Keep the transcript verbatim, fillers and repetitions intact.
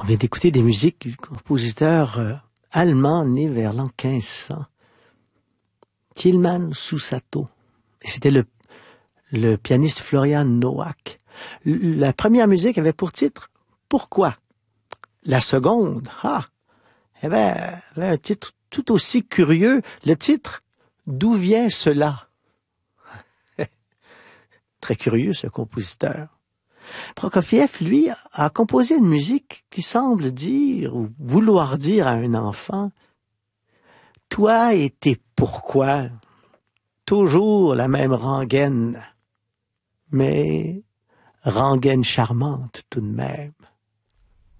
On vient d'écouter des musiques du compositeur euh, allemand né vers l'an quinze cents, Tilman Susato. Et c'était le, le pianiste Florian Nowak. La première musique avait pour titre « Pourquoi ?» La seconde, ah, avait, avait un titre tout aussi curieux, le titre « D'où vient cela ?» Très curieux, ce compositeur. Prokofiev, lui, a composé une musique qui semble dire ou vouloir dire à un enfant « Toi et tes pourquoi, toujours la même rengaine, mais rengaine charmante tout de même. »